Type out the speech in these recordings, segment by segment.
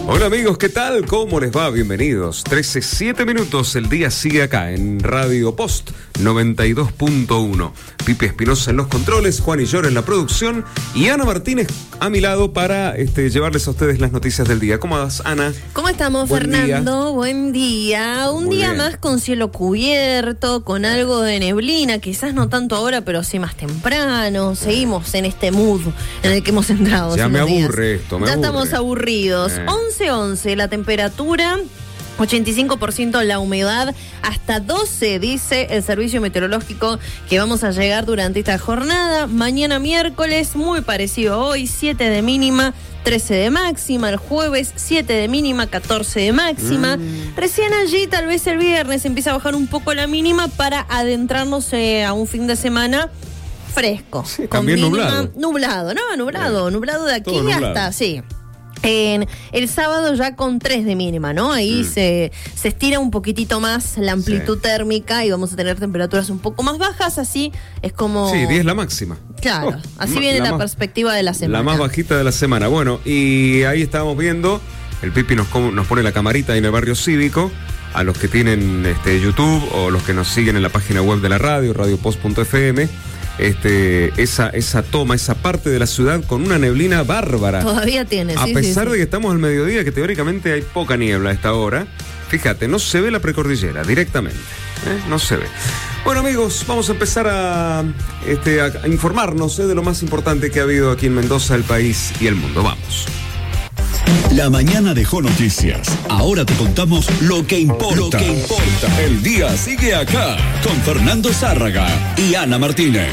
Hola amigos, ¿qué tal? ¿Cómo les va? Bienvenidos. 13:07 minutos, el día sigue acá en Radio Post 92.1. Pipi Espinosa en los controles, Juan Illor en la producción y Ana Martínez a mi lado para llevarles a ustedes las noticias del día. ¿Cómo vas, Ana? ¿Cómo estamos, Buen Fernando? día. Buen día. Un Muy día bien. más con cielo cubierto, con algo de neblina, quizás no tanto ahora, pero sí más temprano. Seguimos en este mood en el que hemos entrado. Ya hace me unos días. aburre esto, me Ya aburre. estamos aburridos. 11 la temperatura. 85% la humedad, hasta 12 dice el servicio meteorológico que vamos a llegar durante esta jornada. Mañana miércoles, muy parecido a hoy, 7 de mínima, 13 de máxima. El jueves, 7 de mínima, 14 de máxima. Recién allí, tal vez el viernes, empieza a bajar un poco la mínima para adentrarnos a un fin de semana fresco. Sí, también nublado. Nublado de aquí Todo nublado. hasta, sí. El sábado ya con 3 de mínima, ¿no? Ahí se estira un poquitito más la amplitud térmica y vamos a tener temperaturas un poco más bajas, así es como... Sí, 10 la máxima. Claro, así viene la más- perspectiva de la semana. La más bajita de la semana. Bueno, y ahí estábamos viendo, el Pipi nos pone la camarita ahí en el barrio cívico, a los que tienen YouTube o los que nos siguen en la página web de la radio, radiopost.fm, esa toma, esa parte de la ciudad con una neblina bárbara. Todavía tiene, A sí, pesar sí, de que estamos al mediodía, que teóricamente hay poca niebla a esta hora, fíjate, no se ve la precordillera directamente, no se ve. Bueno amigos, vamos a empezar a informarnos de lo más importante que ha habido aquí en Mendoza, el país y el mundo. Vamos. La mañana dejó noticias. Ahora te contamos lo que importa. El día sigue acá con Fernando Zárraga y Ana Martínez.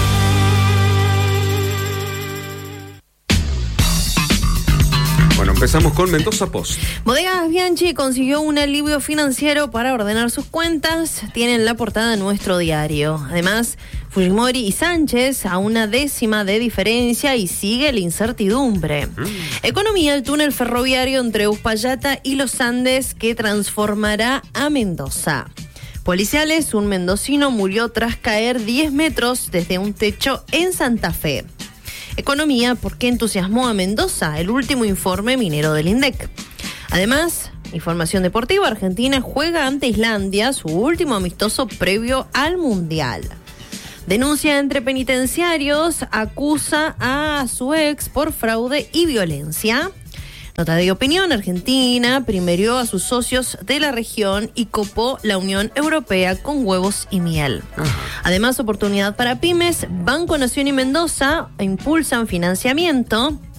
Bueno, empezamos con Mendoza Post. Bodegas Bianchi consiguió un alivio financiero para ordenar sus cuentas. Tienen la portada de nuestro diario. Además, Fujimori y Sánchez a una décima de diferencia y sigue la incertidumbre. Economía, el túnel ferroviario entre Uspallata y Los Andes que transformará a Mendoza. Policiales, un mendocino murió tras caer 10 metros desde un techo en Santa Fe. Economía, ¿por qué entusiasmó a Mendoza? El último informe minero del INDEC. Además, información deportiva, Argentina juega ante Islandia, su último amistoso previo al Mundial. Denuncia entre penitenciarios, acusa a su ex por fraude y violencia. Nota de opinión, Argentina primerió a sus socios de la región y copó la Unión Europea con huevos y miel. Además, oportunidad para pymes, Banco Nación y Mendoza impulsan financiamiento.